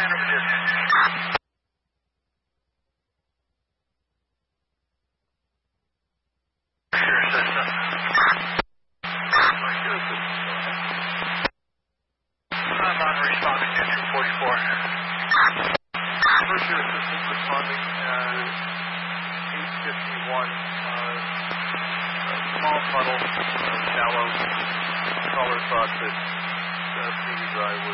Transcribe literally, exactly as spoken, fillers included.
First year assistant responding at eight fifty-one, uh, a small puddle, uh, shallow. Caller thought that uh, Stevie Dry was